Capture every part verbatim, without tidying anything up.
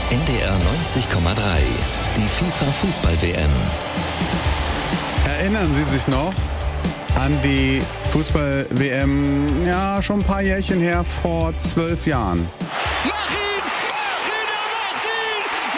N D R neunzig Komma drei. Die FIFA-Fußball-W M. Erinnern Sie sich noch an die Fußball-W M, ja, schon ein paar Jährchen her, vor zwölf Jahren? Mach ihn! Mach ihn! Er macht ihn!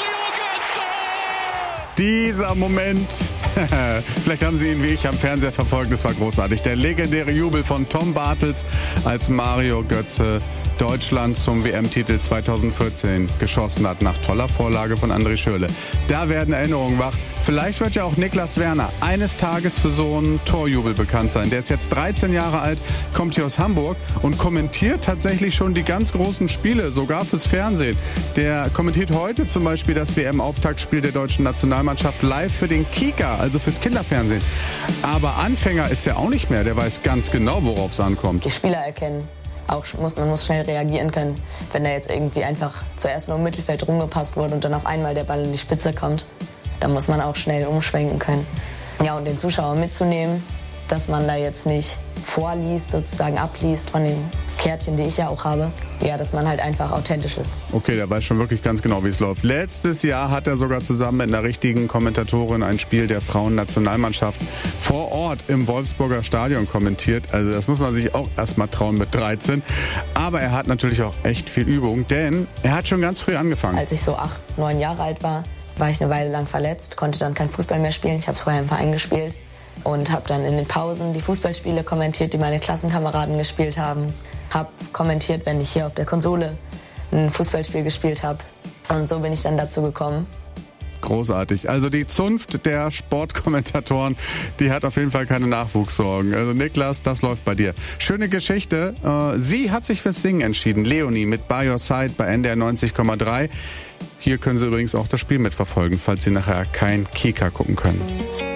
Mario Götze! Dieser Moment, vielleicht haben Sie ihn wie ich am Fernseher verfolgt, das war großartig. Der legendäre Jubel von Tom Bartels, als Mario Götze Deutschland zum W M-Titel zweitausendvierzehn geschossen hat, nach toller Vorlage von André Schürrle. Da werden Erinnerungen wach. Vielleicht wird ja auch Niklas Werner eines Tages für so einen Torjubel bekannt sein. Der ist jetzt dreizehn Jahre alt, kommt hier aus Hamburg und kommentiert tatsächlich schon die ganz großen Spiele, sogar fürs Fernsehen. Der kommentiert heute zum Beispiel das W M-Auftaktspiel der deutschen Nationalmannschaft live für den Kika, also fürs Kinderfernsehen. Aber Anfänger ist er auch nicht mehr, der weiß ganz genau, worauf es ankommt. Die Spieler erkennen. Auch muss, man muss schnell reagieren können, wenn da jetzt irgendwie einfach zuerst nur im Mittelfeld rumgepasst wurde und dann auf einmal der Ball in die Spitze kommt. Da muss man auch schnell umschwenken können. Ja, und den Zuschauer mitzunehmen, dass man da jetzt nicht vorliest, sozusagen abliest von den Kärtchen, die ich ja auch habe. Ja, dass man halt einfach authentisch ist. Okay, der weiß schon wirklich ganz genau, wie es läuft. Letztes Jahr hat er sogar zusammen mit einer richtigen Kommentatorin ein Spiel der Frauennationalmannschaft vor Ort im Wolfsburger Stadion kommentiert. Also das muss man sich auch erstmal trauen mit dreizehn. Aber er hat natürlich auch echt viel Übung, denn er hat schon ganz früh angefangen. Als ich so acht, neun Jahre alt war, war ich eine Weile lang verletzt, konnte dann kein Fußball mehr spielen. Ich habe es vorher im Verein gespielt und habe dann in den Pausen die Fußballspiele kommentiert, die meine Klassenkameraden gespielt haben. Habe kommentiert, wenn ich hier auf der Konsole ein Fußballspiel gespielt habe. Und so bin ich dann dazu gekommen. Großartig. Also die Zunft der Sportkommentatoren, die hat auf jeden Fall keine Nachwuchssorgen. Also Niklas, das läuft bei dir. Schöne Geschichte. Sie hat sich fürs Singen entschieden. Leonie mit By Your Side bei N D R neunzig Komma drei. Hier können Sie übrigens auch das Spiel mitverfolgen, falls Sie nachher kein Kika gucken können.